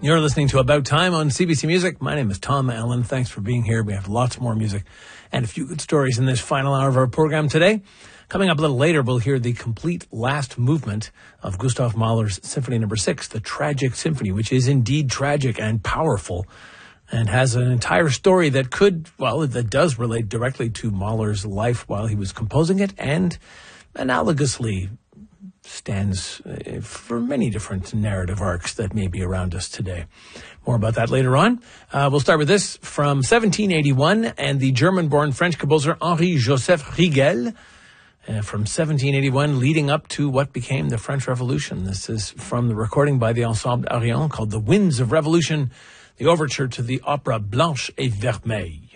You're listening to About Time on CBC Music. My name is Tom Allen. Thanks for being here. We have lots more music and a few good stories in this final hour of our program today. Coming up a little later, we'll hear the complete last movement of Gustav Mahler's Symphony No. 6, the Tragic Symphony, which is indeed tragic and powerful and has an entire story that that does relate directly to Mahler's life while he was composing it and analogously stands for many different narrative arcs that may be around us today. More about that later on. We'll start with this from 1781 and the German-born French composer Henri-Joseph Rigel from 1781 leading up to what became the French Revolution. This is from the recording by the Ensemble Arion called The Winds of Revolution, the overture to the opera Blanche et Vermeille.